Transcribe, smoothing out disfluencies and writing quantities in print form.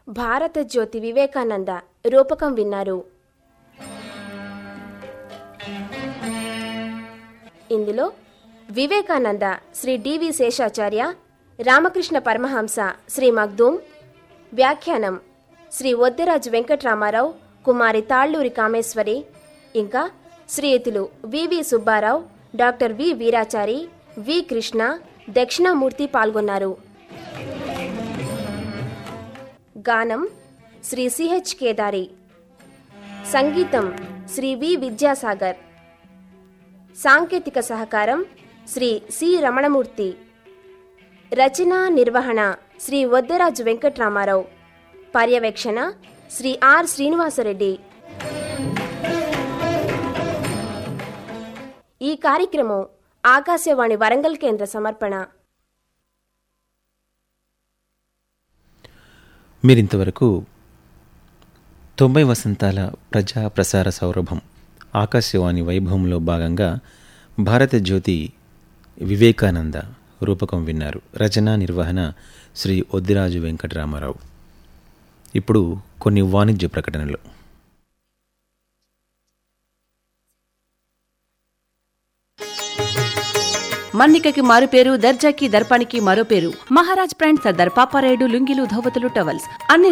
భారత జ్యోతి వివేకానంద రూపకం విన్నారు. ఇందులో వివేకానంద శ్రీ డివి శేషాచార్య, రామకృష్ణ పరమహంస శ్రీ మగ్దూం, వ్యాఖ్యానం శ్రీ వద్దెరాజు వెంకట్రామారావు, కుమారి తాళ్లూరి కామేశ్వరి, ఇంకా శ్రీయుతులు వివి సుబ్బారావు, డాక్టర్ వి వీరాచారి, వి కృష్ణ, దక్షిణామూర్తి పాల్గొన్నారు. గానం శ్రీ సిహెచ్ కేదారి, సంగీతం శ్రీ వి విద్యాసాగర్, సాంకేతిక సహకారం శ్రీ సి రమణమూర్తి, రచన నిర్వహణ శ్రీ వద్దెరాజు వెంకట్రామారావు, పర్యవేక్షణ శ్రీ ఆర్ శ్రీనివాసరెడ్డి. ఈ కార్యక్రమం ఆకాశవాణి వరంగల్ కేంద్ర సమర్పణ. మీరింతవరకు 90 వసంతాల ప్రజా ప్రసార సౌరభం ఆకాశవాణి వైభవంలో భాగంగా భారత జ్యోతి వివేకానంద రూపకం విన్నారు. రచనా నిర్వహణ శ్రీ వద్దిరాజు వెంకటరామారావు. ఇప్పుడు కొన్ని వాణిజ్య ప్రకటనలు. మన్నికకి మారు పేరు, దర్జాకి దర్పానికి మరో పేరు. మహారాజ్ బ్రాండ్ సర్దార్ పాపారాయుడు లుంగీలు, ధోవతులు, టవల్స్ అన్ని